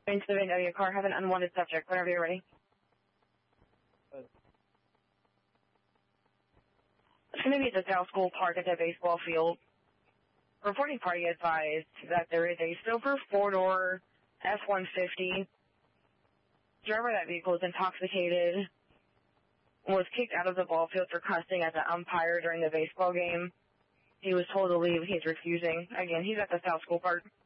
Into the VW car, have an unwanted subject whenever you're ready. It's going to be at the South School Park at the baseball field. Reporting party advised that there is a silver four-door F-150. Driver of that vehicle is intoxicated. Was kicked out of the ball field for cussing at the umpire during the baseball game. He was told to leave. He's refusing. Again, he's at the South School Park.